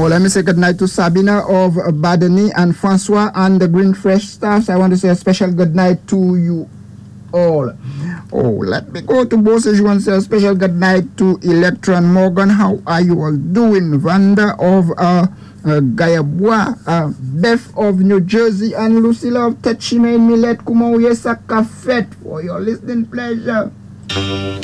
Oh, let me say good night to Sabina of Badeni and Francois and the Green Fresh Stars. I want to say a special good night to you all. Oh, let me go to Bosses and say a special good night to Electron Morgan. How are you all doing? Vanda of Gayabwa, Beth of New Jersey, and Lucilla of Techime Millet Kumo Yesaka Fet for your listening pleasure.